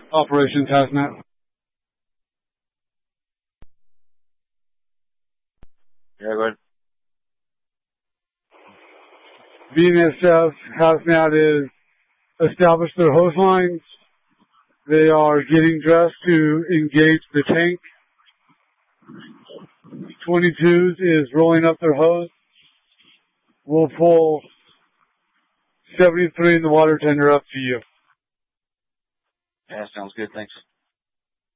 Operations Hazmat. Yeah, go ahead. BNSF Hazmat is established their hose lines. They are getting dressed to engage the tank. 22s is rolling up their hose. We'll pull 73 in the water tender up to you. Yeah, sounds good. Thanks.